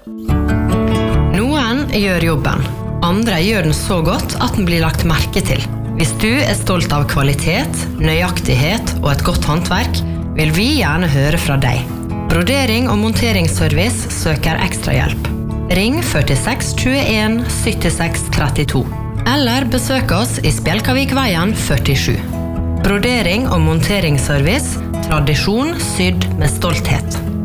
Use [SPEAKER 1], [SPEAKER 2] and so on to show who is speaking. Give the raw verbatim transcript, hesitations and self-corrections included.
[SPEAKER 1] Noen gjør jobben, andre gjør den så godt at den blir lagt merke til. Hvis du er stolt av kvalitet, nøyaktighet og et godt håndverk, vil vi gjerne høre fra deg. Brodering og monteringsservice søker ekstra hjelp. Ring førtiseks tjueen syttiseks trettito, eller besøk oss i Spjelkavik-veien førtisju. Brodering og monteringsservice, tradisjon sydd med stolthet.